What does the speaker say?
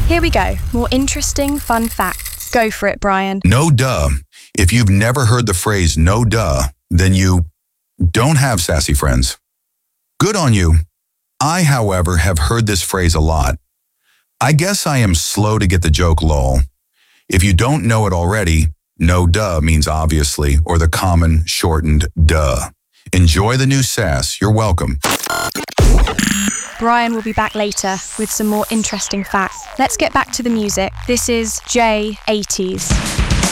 Here we go. More interesting, fun facts. Go for it, Brian. No duh. If you've never heard the phrase no duh, then you don't have sassy friends. Good on you. I, however, have heard this phrase a lot. I guess I am slow to get the joke, lol. If you don't know it already, no duh means obviously, or the common shortened duh. Enjoy the new sass. You're welcome. Brian will be back later with some more interesting facts. Let's get back to the music. This is J80s.